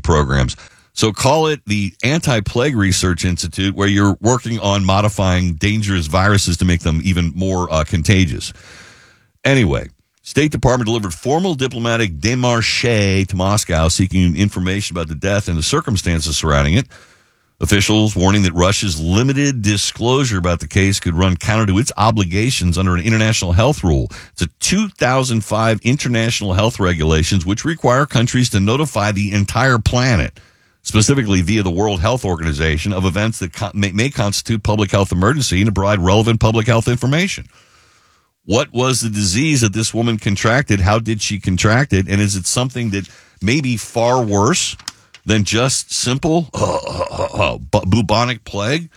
programs. So call it the Anti-Plague Research Institute, where you're working on modifying dangerous viruses to make them even more contagious. Anyway, State Department delivered formal diplomatic démarche to Moscow seeking information about the death and the circumstances surrounding it. Officials warning that Russia's limited disclosure about the case could run counter to its obligations under an international health rule. It's a 2005 international health regulations which require countries to notify the entire planet, specifically via the World Health Organization, of events that may constitute public health emergency and to provide relevant public health information. What was the disease that this woman contracted? How did she contract it? And is it something that may be far worse than just simple bubonic plague?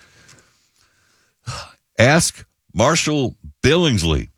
Ask Marshall Billingsley.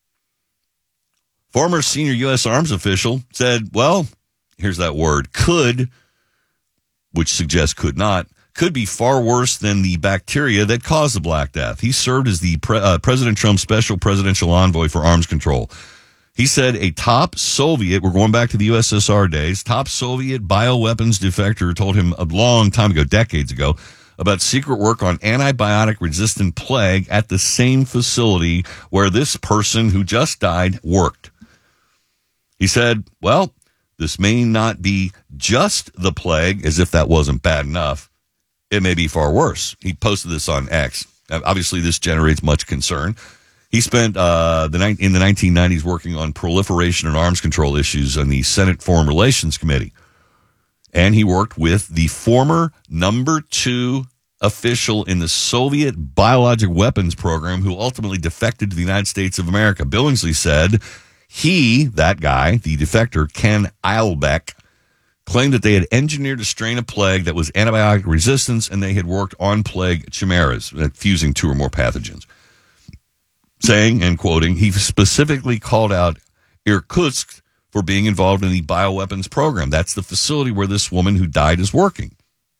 Former senior U.S. arms official said, well, here's that word, could, which suggests could not, could be far worse than the bacteria that caused the Black Death. He served as the President Trump's special presidential envoy for arms control. He said a top Soviet, we're going back to the USSR days, top Soviet bioweapons defector told him a long time ago, decades ago, about secret work on antibiotic-resistant plague at the same facility where this person who just died worked. He said, well, this may not be just the plague, as if that wasn't bad enough. It may be far worse. He posted this on X. Obviously, this generates much concern. He spent in the 1990s working on proliferation and arms control issues on the Senate Foreign Relations Committee. And he worked with the former number 2 official in the Soviet biologic weapons program who ultimately defected to the United States of America. Billingsley said that guy, the defector, Ken Eilbeck, claimed that they had engineered a strain of plague that was antibiotic resistant, and they had worked on plague chimeras, fusing 2 or more pathogens. Saying, and quoting, he specifically called out Irkutsk for being involved in the bioweapons program. That's the facility where this woman who died is working.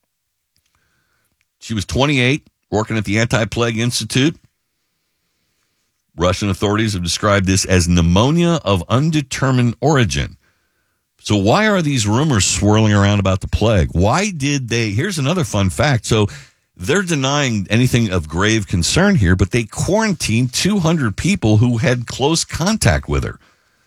She was 28, working at the Anti-Plague Institute. Russian authorities have described this as pneumonia of undetermined origin. So why are these rumors swirling around about the plague? Why did they? Here's another fun fact. So they're denying anything of grave concern here, but they quarantined 200 people who had close contact with her.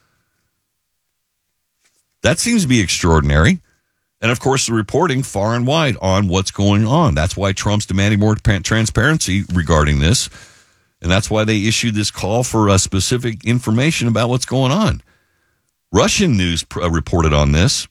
That seems to be extraordinary. And, of course, the reporting far and wide on what's going on. That's why Trump's demanding more transparency regarding this. And that's why they issued this call for specific information about what's going on. Russian news reported on this,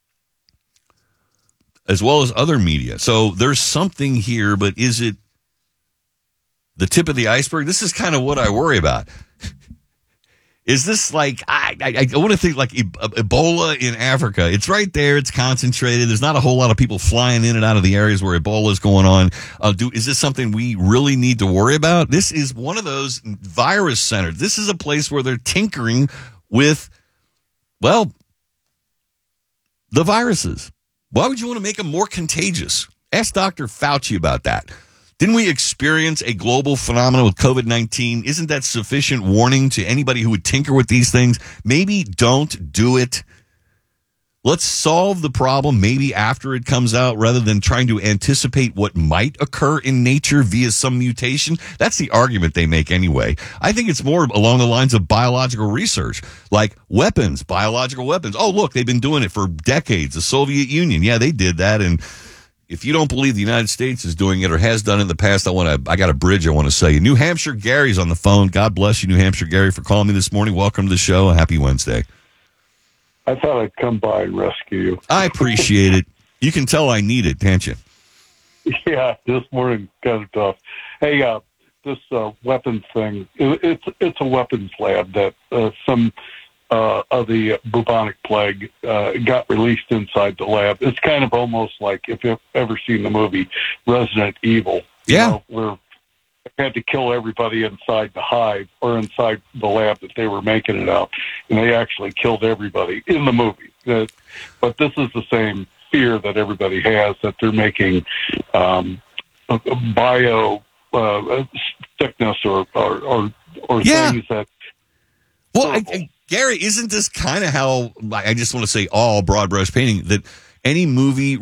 as well as other media. So there's something here, but is it the tip of the iceberg? This is kind of what I worry about. Is this like, I want to think like Ebola in Africa. It's right there. It's concentrated. There's not a whole lot of people flying in and out of the areas where Ebola is going on. Is this something we really need to worry about? This is one of those virus centers. This is a place where they're tinkering with, well, the viruses. Why would you want to make them more contagious? Ask Dr. Fauci about that. Didn't we experience a global phenomenon with COVID-19? Isn't that sufficient warning to anybody who would tinker with these things? Maybe don't do it. Let's solve the problem maybe after it comes out rather than trying to anticipate what might occur in nature via some mutation. That's the argument they make anyway. I think it's more along the lines of biological research, like weapons, biological weapons. Oh, look, they've been doing it for decades. The Soviet Union, yeah, they did that. And if you don't believe the United States is doing it or has done it in the past, I got a bridge I want to say. New Hampshire Gary's on the phone. God bless you, New Hampshire Gary, for calling me this morning. Welcome to the show. Happy Wednesday. I thought I'd come by and rescue you. I appreciate it. You can tell I need it, can't you? Yeah, this morning kind of tough. Hey, this weapons thing, it's a weapons lab that some of the bubonic plague got released inside the lab. It's kind of almost like, if you've ever seen the movie Resident Evil. Yeah. Where they had to kill everybody inside the hive or inside the lab that they were making it out. And they actually killed everybody in the movie. But this is the same fear that everybody has, that they're making bio sickness or yeah. things that... Well, Gary, isn't this kind of how, I just want to say all broad brush painting, that any movie